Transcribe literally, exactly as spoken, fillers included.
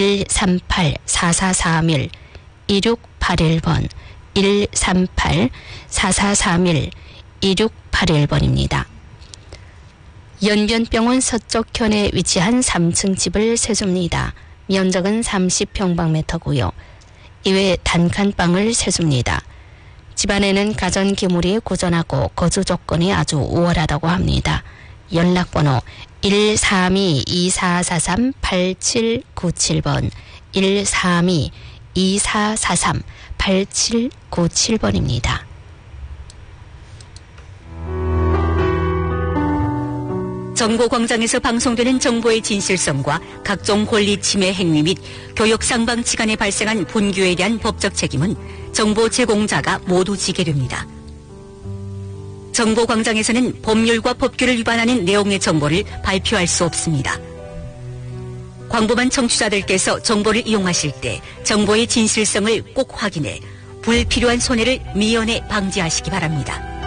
일삼팔 사사삼일 이육팔일 번 일삼팔 사사삼일 이육팔일 번입니다. 연변병원 서쪽현에 위치한 삼 층 집을 세줍니다. 면적은 삼십 평방미터고요. 이외 단칸방을 세줍니다. 집안에는 가전기물이 고전하고 거주 조건이 아주 우월하다고 합니다. 연락번호 일삼이 이사사삼 팔칠구칠 번 일삼이 이사사삼 팔칠구칠 번입니다. 정보광장에서 방송되는 정보의 진실성과 각종 권리 침해 행위 및 교육 상방치간에 발생한 분규에 대한 법적 책임은 정보 제공자가 모두 지게 됩니다. 정보광장에서는 법률과 법규를 위반하는 내용의 정보를 발표할 수 없습니다. 광범한 청취자들께서 정보를 이용하실 때 정보의 진실성을 꼭 확인해 불필요한 손해를 미연에 방지하시기 바랍니다.